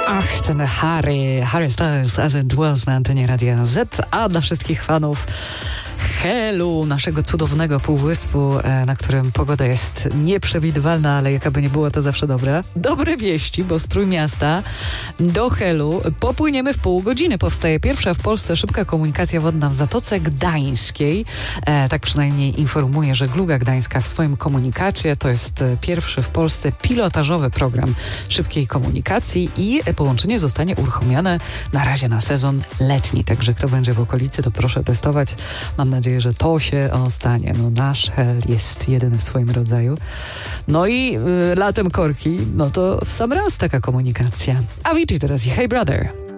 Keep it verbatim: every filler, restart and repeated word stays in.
Ach, ten Harry, Harry Styles as it was na antenie Radia Z, a dla wszystkich fanów Helu, naszego cudownego półwyspu, na którym pogoda jest nieprzewidywalna, ale jaka by nie była, to zawsze dobra. Dobre wieści, bo z Trójmiasta do Helu popłyniemy w pół godziny. Powstaje pierwsza w Polsce szybka komunikacja wodna w Zatoce Gdańskiej. E, tak przynajmniej informuje Żegluga Gdańska w swoim komunikacie. To jest pierwszy w Polsce pilotażowy program szybkiej komunikacji i połączenie zostanie uruchomione na razie na sezon letni. Także kto będzie w okolicy, to proszę testować. Mam nadzieję, że to się o, stanie. No, nasz Hel jest jedyny w swoim rodzaju. No i y, latem korki, no to w sam raz taka komunikacja. Avicii teraz i Hey Brother.